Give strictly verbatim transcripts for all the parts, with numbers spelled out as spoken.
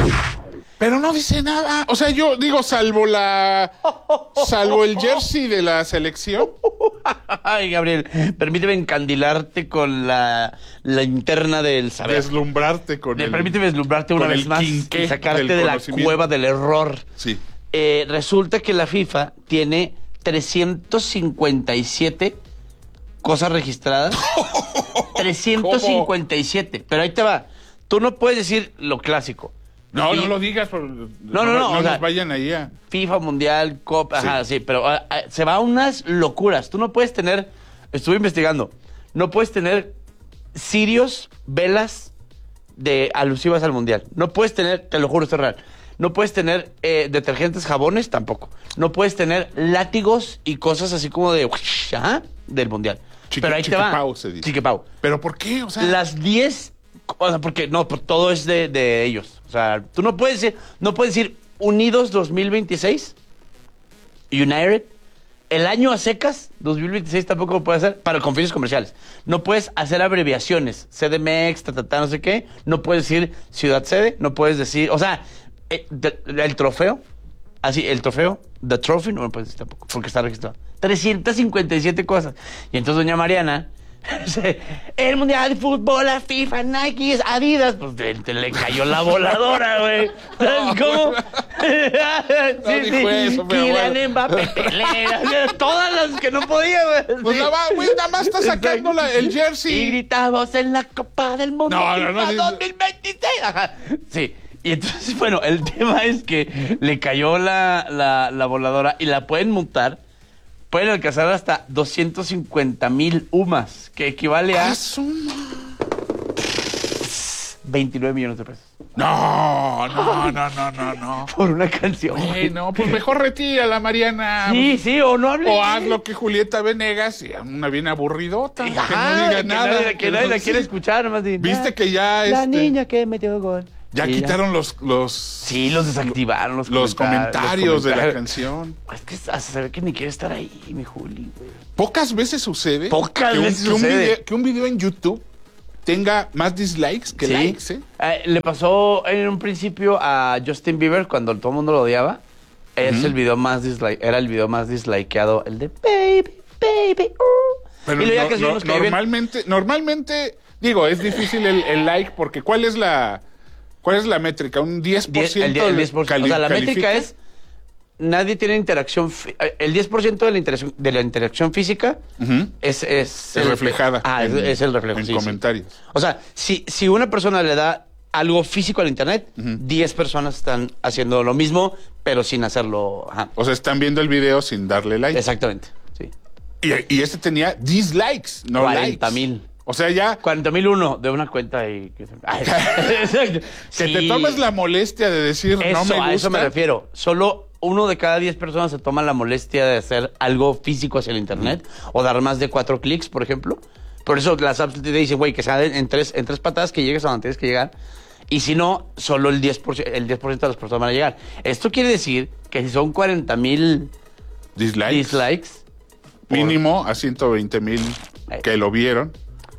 Pero no dice nada. O sea, yo digo, salvo la... Salvo el jersey de la selección. Ay, Gabriel, permíteme encandilarte con la, la interna del saber. Deslumbrarte con Me el... Permíteme deslumbrarte una con vez el más quinqué y sacarte del de la conocimiento. cueva del error. Sí. Eh, resulta que la FIFA tiene trescientos cincuenta y siete cosas registradas. trescientos cincuenta y siete. Pero ahí te va. Tú no puedes decir lo clásico. No, Y- no lo digas. Por, no, no, no, No o nos sea, vayan ahí a... FIFA, Mundial, Copa, ajá, sí, pero ah, ah, se va a unas locuras. Tú no puedes tener, estuve investigando, no puedes tener cirios, velas de alusivas al Mundial. No puedes tener, te lo juro, esto es real. No puedes tener eh, detergentes, jabones, tampoco. No puedes tener látigos y cosas así como de, ajá, del Mundial. Chiqui- pero ahí te va. chiquipau se dice. Chiquipau. ¿Pero por qué? O sea... Las diez, o sea, porque no, por- todo es de, de ellos. O sea, tú no puedes decir, no puedes decir Unidos dos mil veintiséis, United, el año a secas, dos mil veintiséis tampoco lo puedes hacer para con fines comerciales. No puedes hacer abreviaciones, C D M X, ta, ta, ta, no sé qué. No puedes decir ciudad sede, no puedes decir, o sea, eh, de- el trofeo, así, el trofeo, the trophy, no lo puedes decir tampoco, porque está registrado. trescientas cincuenta y siete cosas. Y entonces doña Mariana, el Mundial de Fútbol, la FIFA, Nike, Adidas, pues te, te le cayó la voladora, güey. ¿Sabes cómo? No dijo eso, pero Kylian bueno. Mbappé, Pelé, o sea, todas las que no podía, güey. Pues Sí. nada más, güey, nada más está sacando la- el jersey. Y gritamos en la Copa del Mundo No, no, no, FIFA sí, sí. dos mil veintiséis. Ajá. Sí. Y entonces, bueno, el tema es que le cayó la, la, la voladora y la pueden multar. Pueden alcanzar hasta doscientos cincuenta mil U M As, que equivale a Ah, suma. veintinueve millones de pesos. No, no, no, no, no, no. Por una canción. Güey, no, pues mejor retírala, Mariana. Sí, sí, o no hable. O haz lo que Julieta Venegas, y una bien aburridota. Ajá, que no diga que nada. nadie, que nadie la sí. quiere escuchar, más bien. Viste que ya La este, niña que metió gol. ya Sí, quitaron los los Sí, los desactivaron, los, los comentarios, comentarios los de la comentarios. canción. Es que hasta se ve que ni quiere estar ahí, mi Juli, güey. Pocas veces sucede Pocas que, un, veces que un sucede. video, que un video en YouTube tenga más dislikes que Sí. likes, ¿eh? Eh, le pasó en un principio a Justin Bieber cuando todo el mundo lo odiaba. Es Ujú. el video más dislike, era el video más dislikeado, el de Baby, Baby, uh. Pero y luego ya no- que no- nos cae bien. normalmente, normalmente, digo, es difícil el, el like porque ¿cuál es la cuál es la métrica? Un diez por Diez- ciento. el, die- el diez por ciento. cali- O sea, la califica. métrica es nadie tiene interacción fi- eh, el diez por ciento de la interacción de la interacción física Ujú. es es Es reflejada Ah, es, en- es el reflejo, en sí, sí. comentarios. O sea, si si una persona le da algo físico al internet, Ujú. diez personas están haciendo lo mismo, pero sin hacerlo, ajá. O sea, están viendo el video sin darle like. Exactamente, sí. Y, y este tenía dislikes, no cuarenta likes. mil. O sea, ya cuarenta mil uno de una cuenta y... que se- Ay, exacto. que te Sí. tomes la molestia de decir Eso, no me gusta. a eso me refiero. Solo uno de cada diez personas se toma la molestia de hacer algo físico hacia el internet o dar más de cuatro clics, por ejemplo. Por eso las apps te dicen, güey, que sea en tres, en tres patadas que llegues a donde tienes que llegar. Y si no, solo el diez por ciento, el diez por ciento de las personas van a llegar. Esto quiere decir que si son cuarenta mil Dislikes. dislikes... por- Mínimo a ciento veinte mil que lo vieron.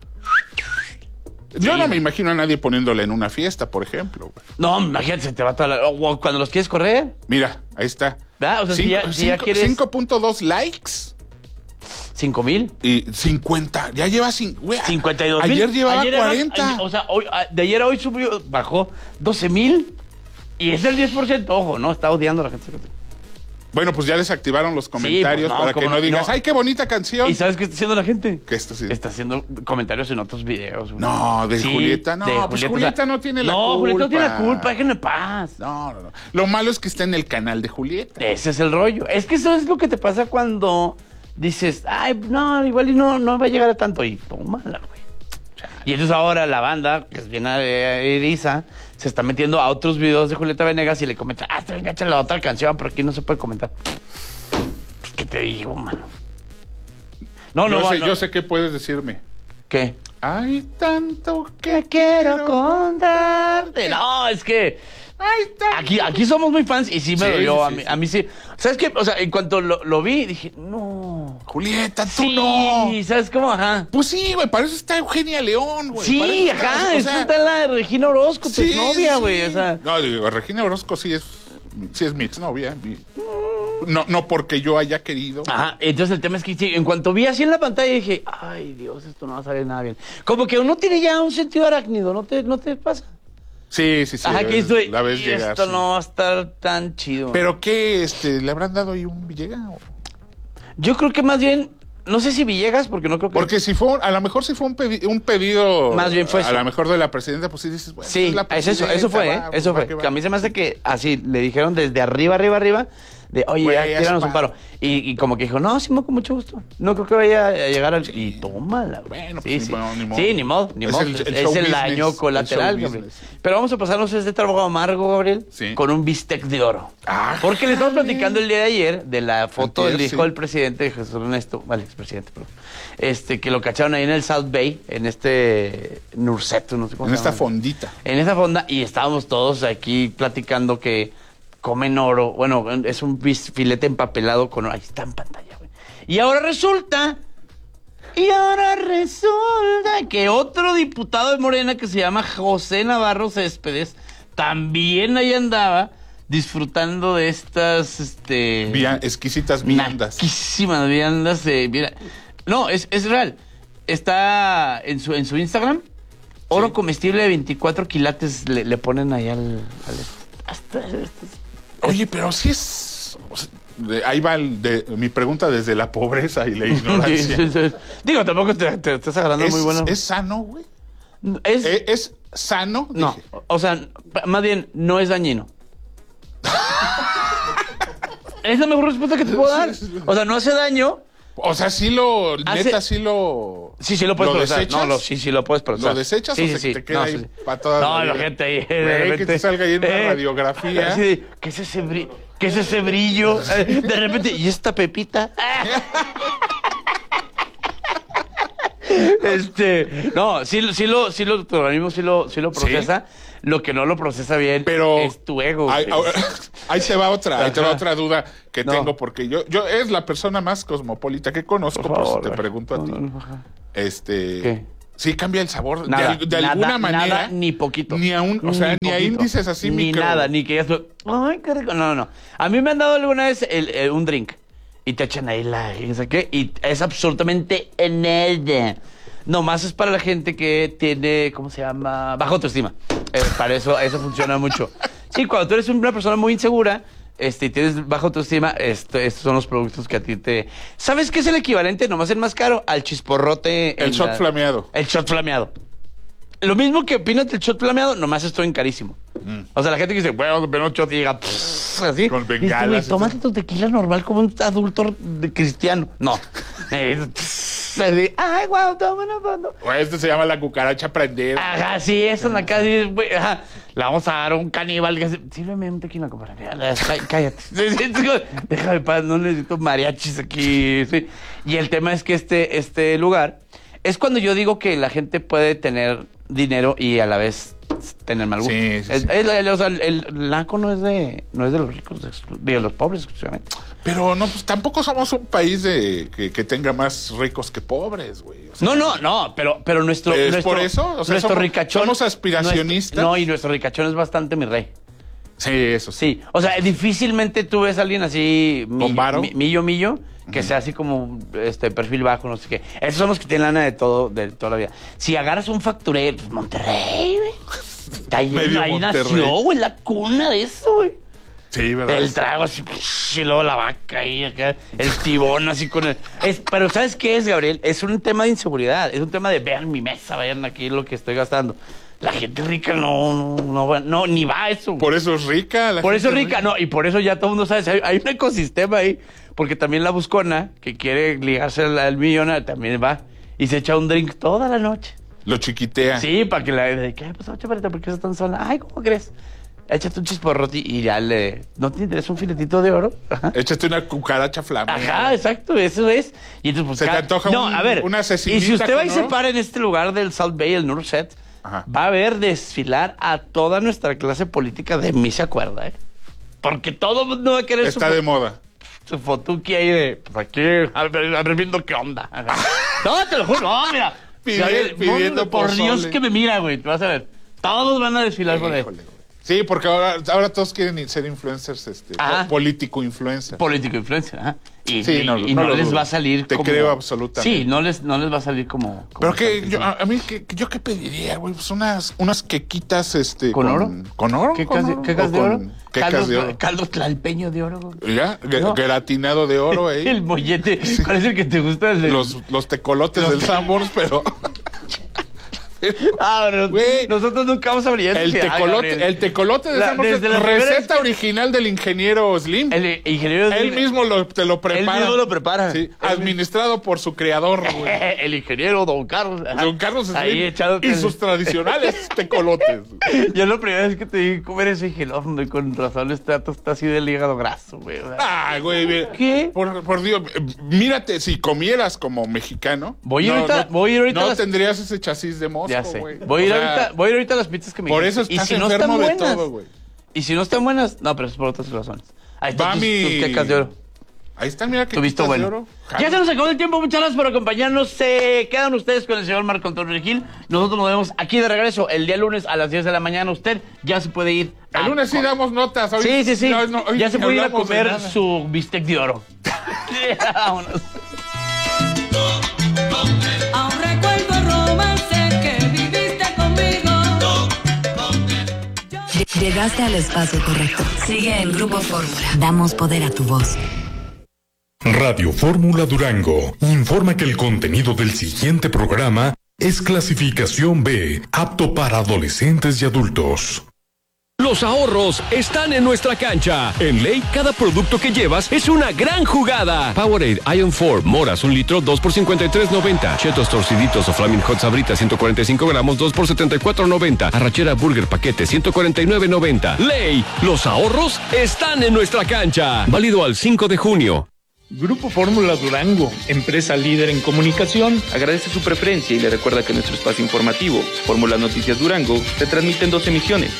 Yo Sí, no me güey. imagino a nadie poniéndole en una fiesta, por ejemplo. güey. No, imagínate, se te va toda la... o cuando los quieres correr, Mira, ahí está. ¿verdad? O sea, si ya- si ya quieres- cinco punto dos likes cinco mil. y cincuenta. Ya lleva cin- güey, cincuenta y dos mil. Ayer llevaba era- cuarenta. ayer- o sea, hoy, a- de ayer a hoy subió, bajó doce mil. Y es el diez por ciento, ojo, ¿no? Está odiando a la gente. Bueno, pues ya desactivaron los comentarios pues no, para que cómo no no, digas, no. ¡ay, qué bonita canción! ¿Y sabes qué está haciendo la gente? ¿Qué está haciendo? Está haciendo comentarios en otros videos. güey. No, de Sí, Julieta, no, de pues Julieta, Julieta o sea, no tiene la no, culpa. Julieta no tiene la culpa, déjenme en paz. No, no, no. Lo malo es que está en el canal de Julieta. Ese es el rollo. Es que eso es lo que te pasa cuando dices, ay, no, igual y no, no va a llegar a tanto. Y tómala, güey. Y entonces ahora la banda, que es bien eriza, se está metiendo a otros videos de Julieta Venegas y le comenta, ah, está bien gacha la otra canción, pero aquí no se puede comentar. Pues, ¿qué te digo, mano? No, yo, no, sé, no. yo sé qué puedes decirme. ¿Qué? Hay tanto que Que quiero contarte. No, es que Ahí está. Aquí, aquí somos muy fans y sí me Sí, dolió. sí, a, sí, mí, sí. a mí sí. ¿Sabes qué? O sea, en cuanto lo, lo vi, dije, no. Julieta, tú Sí, no. ¿sabes cómo? Ajá. Pues sí, güey, para eso está Eugenia León, güey. para Sí, eso está- ajá. o Esa sea, está la de Regina Orozco, tu sí, novia, sí. güey. O sea, No, digo, Regina Orozco sí es, sí es mi exnovia. mi- No, no porque yo haya querido. ajá. Entonces el tema es que sí, en cuanto vi así en la pantalla dije, ay, Dios, esto no va a salir nada bien. Como que uno tiene ya un sentido arácnido, ¿no te, no te pasa? Sí, sí, sí. Ajá, que es- estoy, la ves y llegar. esto sí. no va a estar tan chido. ¿Pero qué? Este, ¿le habrán dado ahí un Villegas? o? Yo creo que más bien, no sé si Villegas, porque no creo que... Porque si fue, a lo mejor si fue un, pedi- un pedido. Más bien fue A eso. lo mejor de la presidenta, pues sí dices, bueno, Sí, la es eso, presidenta, eso fue, ¿eh? va, Eso va fue. que va. Que a mí se me hace que así le dijeron desde arriba, arriba, arriba, de oye, Güey, ya, haz tíranos un paro. paro. Y, y como que dijo, no, Simón, con mucho gusto. No creo que vaya a llegar al. Y tómala, güey. Bueno, sí, pues, sí. ni modo, ni modo. Sí, ni modo, ni Es modo. el- Es el el, show business, daño el colateral, show Gabriel. business. Pero vamos a pasarnos este trabajo amargo, Gabriel, Sí. con un bistec de oro. Ah, Porque le estamos jale. platicando el día de ayer de la foto Antier, del hijo sí. del presidente, Jesús Ernesto, vale, expresidente, perdón. Este, que lo cacharon ahí en el South Bay, en este Nurseto, no sé cómo En se esta llama. fondita. En esa fonda, y estábamos todos aquí platicando que comen oro. Bueno, es un bis- filete empapelado con oro. Ahí está en pantalla, güey. Y ahora resulta. Y ahora resulta que otro diputado de Morena que se llama José Navarro Céspedes también ahí andaba disfrutando de estas, este. Via- exquisitas viandas. Naquísimas viandas de. Mira, no, es, es real. Está en su, en su Instagram. Oro Sí. comestible de veinticuatro quilates le, le ponen ahí al. al hasta, hasta- Oye, pero sí es. o sea, de- ahí va el de, mi pregunta desde la pobreza y la ignorancia. Sí, sí, sí. Digo, tampoco te, te estás agarrando ¿Es, muy bueno. ¿Es sano, güey? Es- ¿Es, es sano? no, Dije. o sea, pa- más bien, no es dañino. Es la mejor respuesta que te puedo dar. O sea, no hace daño. O sea, sí lo. Hace- Neta, sí lo. Sí, sí lo puedes procesar. desechas? No, lo, sí, sí lo puedes procesar. ¿Lo desechas sí, o sí, se sí. te queda no, ahí sí. para toda No, la la vida? gente ahí. de Güey, que repente, te salga ahí en una eh, radiografía. así de, ¿qué es ese brillo? ¿Qué es ese brillo? Eh, De repente, ¿y esta pepita? Este, no, sí, sí lo, sí lo, tu organismo sí lo, sí lo ¿Sí? procesa. Lo que no lo procesa bien Pero es tu ego. Ahí, güey. ahora- ahí te va otra, ahí te va Ajá. otra duda que No. tengo, porque yo, yo es la persona más cosmopolita que conozco, Por por, favor, eso te güey. pregunto a No, ti. no, no, ajá. Este, ¿Qué? sí cambia el sabor de Nada, al- de, nada, alguna manera. nada, ni poquito. Ni a un, o sea, ni, a poquito. índices así Ni micro. nada, ni que ya estoy, ay, qué rico. No, no, no. A mí me han dado alguna vez el- el- un drink y te echan ahí la, y no sé qué, y es absolutamente nada. Nomás es para la gente que tiene, ¿cómo se llama? Baja autoestima. Eh, para eso, eso funciona mucho. Sí, cuando tú eres una persona muy insegura, este, y tienes baja autoestima, esto, estos son los productos que a ti te... ¿Sabes qué es el equivalente, nomás el más caro, al chisporrote? El en shot la- flameado. El shot flameado. Lo mismo que opinas del shot flameado, nomás esto en carísimo. O sea, la gente que dice, bueno, pero un shot y llega pff, así. Con Dices, bengalas güey, y tómate todo. tu tequila normal como un adulto de cristiano. No. Eh, pff, así, ay, guau, toma una foto. O este se llama la cucaracha prender. Ajá, sí, eso en la casa, dices, güey, ajá, le vamos a dar a un caníbal que hace, sírveme un tequila, compadre. Ya, ya, cá- Cállate. Sí, sí, sí, déjame paz, no necesito mariachis aquí. Sí. Y el tema es que este, este lugar es cuando yo digo que la gente puede tener dinero y a la vez tener mal gusto. Sí, sí, Es- sí. es la- el, o sea, el, el naco no es de, no es de los ricos, es de los pobres exclusivamente. Pero no, pues tampoco somos un país de que, que tenga más ricos que pobres, güey. O sea, No, no, no, pero, pero nuestro, ¿Es nuestro, por eso? O sea, nuestro somos- ricachón. somos aspiracionistas. nuestro- no, y nuestro ricachón es bastante mi rey. Sí, eso sí. Sí, o sea, difícilmente tú ves a alguien así ¿Con varo? mi- millo, millo, que sea así como este perfil bajo, no sé qué. Esos son los que tienen lana de todo, de toda la vida. Si agarras un facturero, pues Monterrey, güey. Ahí, Medio ahí Monterrey. nació, güey, la cuna de eso, güey. Sí, ¿verdad? El trago así, y luego la vaca ahí, acá, el tibón así con el... Es, pero ¿sabes qué es, Gabriel? Es un tema de inseguridad, es un tema de vean mi mesa, vayan aquí lo que estoy gastando. La gente rica no, no, no, va- no ni va a eso. Por eso es rica. la Por eso gente rica, no, y por eso ya todo el mundo sabe, hay, hay un ecosistema ahí, porque también la buscona, que quiere ligarse al, al millonario, también va y se echa un drink toda la noche. Lo chiquitea. Sí, para que la... de, ¿qué pasó, chaparrita? ¿Por qué estás tan sola? Ay, ¿cómo crees? Échate un chisporrote y ya le... ¿No te interesa un filetito de oro? Ajá. Échate una cucaracha flameada. Ajá, exacto, eso es. Y entonces, pues, ¿Se te cada- antoja no, un- a ver, una y cecinita si usted va y con se oro? para en este lugar del South Bay, el Nurset, Ajá. va a ver desfilar a toda nuestra clase política, de mí se acuerda, ¿eh? Porque todo el mundo va a querer Está su, de moda. su fotuki ahí de, pues aquí, a ver, a ver viendo qué onda. Ajá. No, te lo juro, no, mira. Pidi- Oye, pidiendo por pozole. Dios que me mira, güey, te vas a ver. Todos van a desfilar por ahí. Híjole, güey. Sí, porque ahora, ahora todos quieren ser influencers, este, Ajá. político influencer. Político influencer, ajá. Y, Sí, y- no, y no no, lo les dudo. va a salir Te como... creo absolutamente. Sí, no les, no les va a salir como... como Pero que están yo, pensando. a, a mí, que, que yo qué pediría, güey, pues unas, unas quequitas, este... ¿Con oro? ¿Con oro? ¿Qué ¿Con cas- oro? quecas ¿O de con oro? quecas Caldo, de oro. caldo tlalpeño de oro. güey. ¿Ya? G- No. Gratinado de oro ahí. El mollete. ¿Cuál es el que te gusta? El de... Los, los tecolotes del Sanborns, pero... Ah, pero Güey. nosotros nunca vamos a brillar. El tecolote, el tecolote de La- Sanborns es desde la primera receta vez- original del ingeniero Slim. El ingeniero... Él mismo lo, te lo prepara. Él mismo lo prepara. Sí, Él administrado por su creador, güey. El ingeniero Don Carlos. ajá. Don Carlos Slim Ahí echándote y el- sus tradicionales tecolotes. Yo la primera vez que te vi comer eso dije, no, hombre, con razón este dato está así del hígado graso, güey. O sea, Ay, güey, mira. ¿Qué? Por, por Dios, eh, mírate, si comieras como mexicano, Voy a ir ahorita- voy a ir ahorita no a las- tendrías ese chasis de mosco, ya sé. güey. Voy a ir O sea, ahorita, voy a ir ahorita a las pizzas que me Por dijiste. eso estás enfermo de todo, güey. Y si no están buenas, no, pero es por otras razones. Ahí están Va tus, mi- tus quecas de oro. Ahí está, mira que Tu visto quitas de bueno. oro. Ya se nos acabó el tiempo, muchas gracias por acompañarnos. Se quedan ustedes con el señor Marco Antonio Gil. Nosotros nos vemos aquí de regreso el día lunes a las diez de la mañana. Usted ya se puede ir. El a lunes sí co- damos notas. Hoy, Sí, sí, sí. no, no, hoy ya se ni puede ir a hablamos de comer nada. su bistec de oro. Vámonos. Aún recuerdo el romance que viviste conmigo. Llegaste al espacio correcto. Sigue en Grupo Fórmula. Damos poder a tu voz. Radio Fórmula Durango informa que el contenido del siguiente programa es clasificación B, apto para adolescentes y adultos. Los ahorros están en nuestra cancha. En Ley, cada producto que llevas es una gran jugada. Powerade Ion cuatro, moras, un litro, dos por cincuenta y tres noventa. Chetos torciditos o Flaming Hot Sabritas, ciento cuarenta y cinco gramos, dos por setenta y cuatro noventa. Arrachera Burger Paquete, ciento cuarenta y nueve noventa. Ley, los ahorros están en nuestra cancha. Válido al cinco de junio. Grupo Fórmula Durango, empresa líder en comunicación. Agradece su preferencia y le recuerda que nuestro espacio informativo, Fórmula Noticias Durango, se transmite en dos emisiones.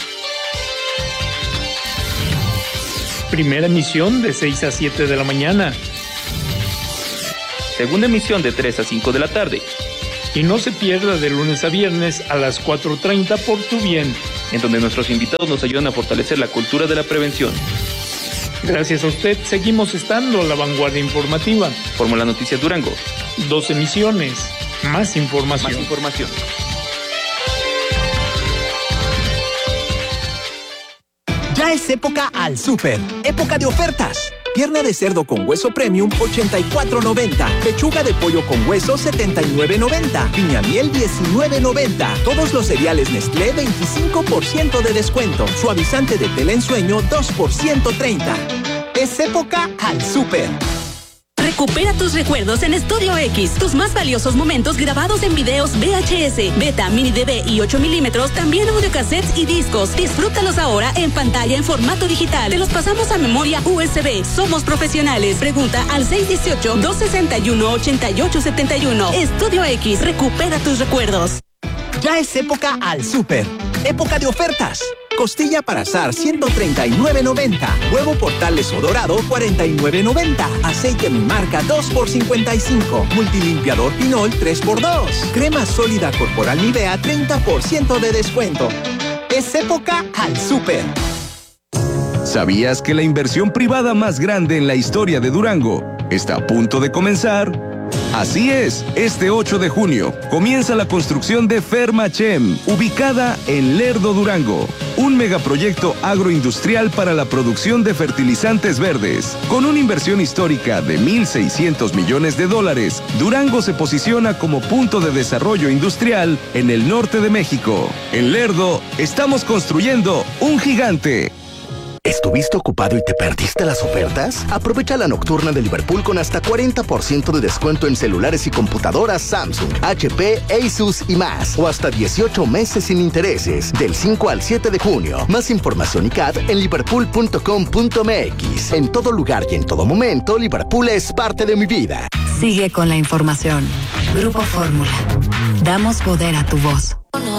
Primera emisión de seis a siete de la mañana. Segunda emisión de tres a cinco de la tarde, Y no se pierda de lunes a viernes a las cuatro treinta por Tu Bien. en donde nuestros invitados nos ayudan a fortalecer la cultura de la prevención. Gracias a usted seguimos estando a la vanguardia informativa. Fórmula Noticias Durango, Dos emisiones, más información. más información. Ya es época al súper. Época de ofertas. Pierna de cerdo con hueso premium, ochenta y cuatro noventa. Pechuga de pollo con hueso, setenta y nueve noventa. Piña miel, diecinueve noventa. Todos los cereales Nestlé, veinticinco por ciento de descuento. Suavizante de tela en sueño, dos por ciento treinta. Es época al súper. Recupera tus recuerdos en Estudio X. Tus más valiosos momentos grabados en videos V H S, Beta, Mini D V y ocho milímetros, también audiocassettes y discos. Disfrútalos ahora en pantalla en formato digital. Te los pasamos a memoria U S B. Somos profesionales. Pregunta al seis uno ocho, dos seis uno, ocho ocho siete uno. Estudio X. Recupera tus recuerdos. Ya es época al súper. Época de ofertas. Costilla para asar, ciento treinta y nueve noventa. Huevo portales o dorado, cuarenta y nueve noventa. Aceite mi marca, dos por cincuenta y cinco. Multilimpiador Pinol, tres por dos. Crema sólida corporal Nivea, treinta por ciento de descuento. Es época al súper. ¿Sabías que la inversión privada más grande en la historia de Durango está a punto de comenzar? Así es, este ocho de junio comienza la construcción de Fermachem, ubicada en Lerdo, Durango. Un megaproyecto agroindustrial para la producción de fertilizantes verdes. Con una inversión histórica de mil seiscientos millones de dólares, Durango se posiciona como punto de desarrollo industrial en el norte de México. En Lerdo, estamos construyendo un gigante. ¿Estuviste ocupado y te perdiste las ofertas? Aprovecha la nocturna de Liverpool con hasta cuarenta por ciento de descuento en celulares y computadoras Samsung, H P, Asus y más. O hasta dieciocho meses sin intereses, del cinco al siete de junio. Más información y C A D en liverpool punto com punto m x. En todo lugar y en todo momento, Liverpool es parte de mi vida. Sigue con la información. Grupo Fórmula. Damos poder a tu voz.